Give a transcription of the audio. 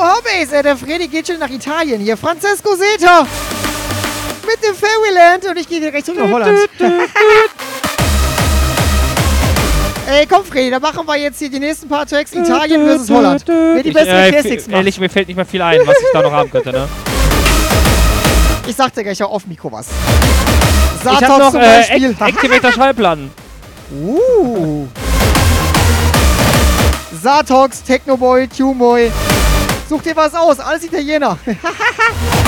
Hobbys. Der Freddy geht schon nach Italien. Hier, Francesco Seta. Mit dem Fairyland. Und ich gehe direkt zurück nach Holland. Ey, komm, Freddy, da machen wir jetzt hier die nächsten paar Tracks. Italien versus Holland. Wer die besseren Classics macht. Ehrlich, mir fällt nicht mehr viel ein, was ich da noch haben könnte, ne? Ich sag dir gleich auch auf Mikro was. Ich hab Satox noch zum Beispiel. Activator Schallplatten. Satox, Technoboy, Tuneboy. Such dir was aus, alles Italiener.